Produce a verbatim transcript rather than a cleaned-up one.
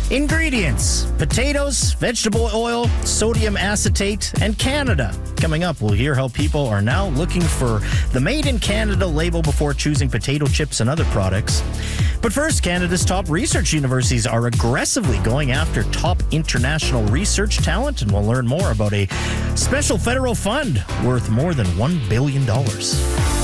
Ingredients: potatoes, vegetable oil, sodium acetate, and Canada. Coming up, we'll hear how people are now looking for the Made in Canada label before choosing potato chips and other products. But first, Canada's top research universities are aggressively going after top international research talent, and we'll learn more about a special federal fund worth more than one billion dollars.